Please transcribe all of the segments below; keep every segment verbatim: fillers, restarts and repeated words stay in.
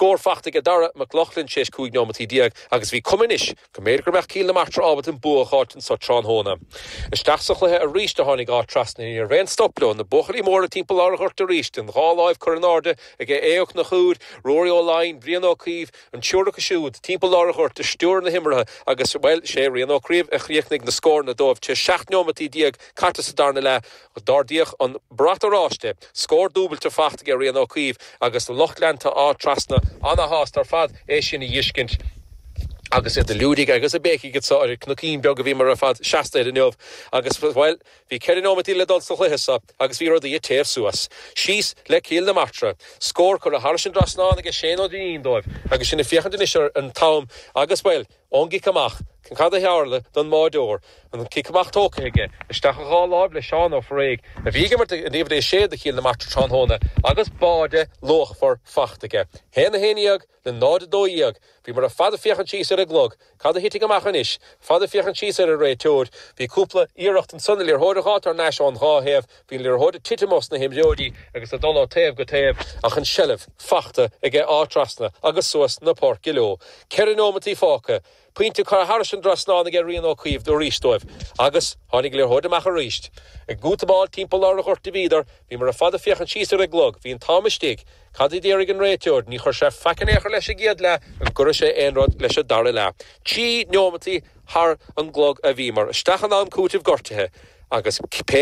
scór fachta dara McLaughlin sé cúig nómatí diag agus bhí cuminis go méidir meach cíl na martra ábhat an buacháit an sa trán hóna. Isteachsach lethe a ríiste tháinig á trasna ar bhéin stoplo na bocharí mór a timp lá chuirt a ríist an gháláimh chunáde ag éoch na chúd, roirí ó láin, bríon ó cíomh, an siúrach a siúd, timp lá chuirt a stúr na himrathe agus bhil sé rion ó críomh a chríochnig na scór na dómh te seach nómatí diag carta sa darna le go dardíoch an brataráiste, scór dúbalta fachta ag rion ó cíomh agus Lochlanta á trasna anna hást ar fad é sin i dhiiscint agus in de lúdig agus a béki get sa knocín beg vi mar a fad seasta in neomh agus well vi ceir nómatí le dul sa chluhesa agus vi rodi a téf suas síos le cíl na matra scór chu a harsin drasná agus sé ó dín dóibh agus sinna fiochan isir an tam agus well ongi kamach can cad a hearle don mádór an kickamach tócaige isteach a gáláib le seán ó fréig a bhíige mar a dhéomh é sé de cíl na matra trán hóna agus báde loch for fachtaige héna héniag le náda dóíag bhí mar a fad a fiochan síos ar a glog cad a hitig amach an is fad a fiochan síos ar a réiteúd bhí cúpla íirecht an sunna líor hóda gátar neisán gáhéamh bhí líor hóda titamos na himdeodí agus a dul á taobh go taobh ach an sellh fachta ag é átrasna agus suas na port giló ceir nómatí fáca Puinte car harsin drasná ag rion ó cuomh do rístóibh agus tháinig léir hódaach a ríist. Ag gútabáil timp lá a chuirta vídar, bhí mar a fad a fiochan síos ar a glog, hí an támastíigh, cad i déirigh an réiteúd, ní chuir sé fecin éair leis a géad le an gura sé éonrad leis a dara le. Tí nómatí thar an glog a bhí mar stachan am cútibh gortathe agus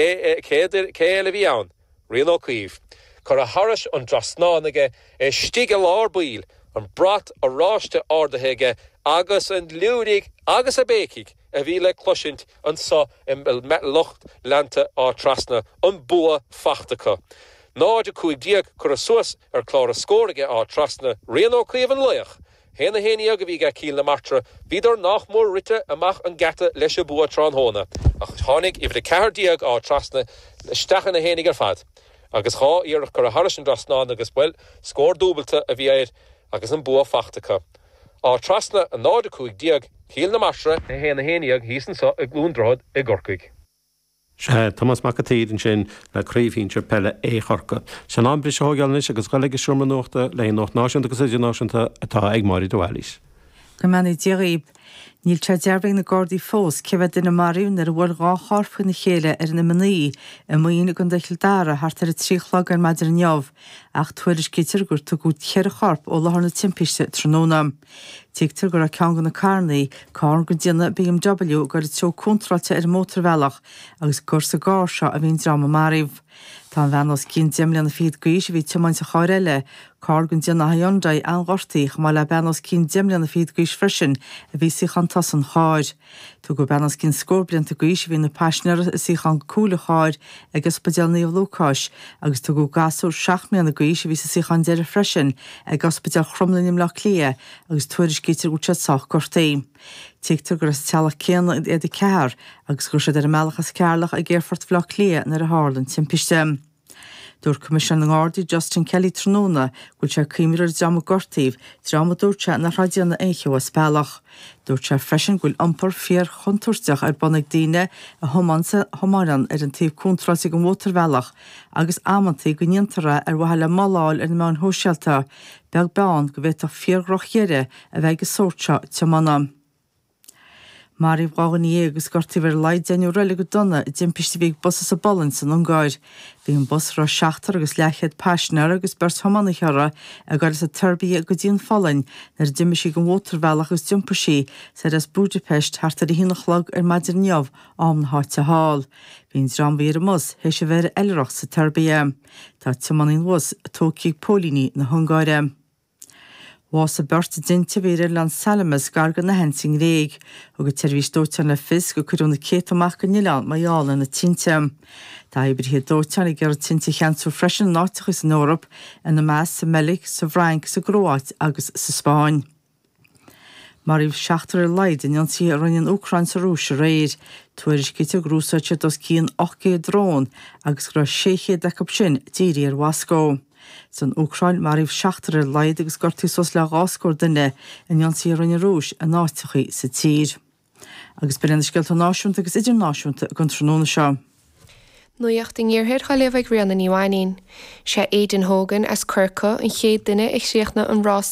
cé le bhí ann, rion ó cuomh. Car a haris an drasná ag é stig a lár buil, an brat a ráiste ádathaige agus an lúdig agus a békiig a bhí le cloisint an sa im locht lanta á trasna an bua fachtacha. Náid a cúig diag chur a suas ar chlár a scóraige á trasna rion ó cuomh an leach. Héna héine aga bhí ga cíl na matra, bhídar nach mór rite amach an gata leis a bua trán hóna. Ach tháinig ifh de ceir diag á trasna stachan na hénig ar fad. Agus chá íarach chur a harisin drasná agus bhfuil scór dúbalta a bhí éir agus an bua fachtacha. Á trasna an náda cúig diag cíl na matra na héna héniag hísan sa ag glúndráid i gorcuig. Se Thomas McAteed in sin le críomhhínte pelle é chorca. Se ná bris ógealnis agus gaige siúrma nóachta le nócht náisiúnta agus idir náisiúnta atá ag marí do bhhailís. Go manna díríb, níl te dearbh na Gardaí fós cefad in na marún ar bhfuil gá chorfa na chéile ar na manaí a muoine gon deil dára hart ar a tríchlag ar maidir neamh ach tuairis cítir gur tu gút cheir chorp ó láthar na timpiste tróna. Tíigtar gur a cean gan na carnaí cá go déanana B M W gur teo contralte ar mótarbhealach agus gur sa gá seo a bhíon drama maríomh. Tá bheanos cín deimleanna fiad gaois bhí temáin sa cháirile, cá gon déanana Hyundai an ghortaí má le beanos cín deimleanna fiad gaois freisin a bhí si chan tas an cháid. Tú go beanos cín scóblianta gaois bhí na pasisiir si chan cúla cháid agus badéalnaí lócáis agus tú go gasú seach mé na gaois bhí si chan deire freisin agus badéal chromlanim le clia agus tuairis cítir úte soch gortaí. Tíigtar gur is tealach céanna iad a cear agus gur sé ar meachchas cearlach a ggéirfort bhlach clia nar a hálan timpiste. Dúr Comisiún na Gardaí Justin Kelly tróna go sé cíimiir deama gortaíh drama dúirte na radianna éiche a spelach. Dúirt sé freisin gúil ampar fíor chunturteach ar bannaigh daoine a thomansa thomaran ar an taobh cúntrasí go mótarbhealach agus amantaí go níontara ar bhaile máláil ar na meán hósealta beag beán go bhfuil fíorghrochhéire a bheith go sóirte temanna. Marí bhágan í agus gortaí bhar leid déanú réile go donna i dimpiste bhíh busa sa bollan san an gáir. Bhí an bus rá seachtar agus leichéad páisnar agus bert thomanna cheara a gar is a turbí a go dtíon fálainn nar diimiisi go mótarbhealach agus dimpaí sa as Budapest thart ar a hínachlag ar maidir neamh am na háite hall. Bhín drambí ar a mus hééis sé bhéir eileach sa turbí. Tá temannaín was tócaí pólíní na Hungáire. Was a bert dinte bhíir lean Salamas gargan na hensing réig, a go tervís dótean le fis go chuúna cétamach go nileán maiála na tinte. Tá ibir hé dótean i gur tinte cheanú freisin náitichas in Órap in na meas sa Melik, sa Bhrainc, sa Gróáit agus sa Spáin. Mar íh seachtar a leid in antí a roiinn Ucrain sa rúis a réir, tuairis cite grúsáte dos cían ochcé drón agus gur séché decap sin díri ar Wasco. San Ucrain mar íh seachtar a leid agus gortaí sos le gáscór duine in antí a roiinn rúis a náitichaí sa tír. Agus berenna scialta náisiúnta agus idir náisiúnta a contróna seo. Nuíocht in gghearthair cha leibh ag rianna níhhaín. sé Aidan Hogan as curca an chéad duine ag siachna an rás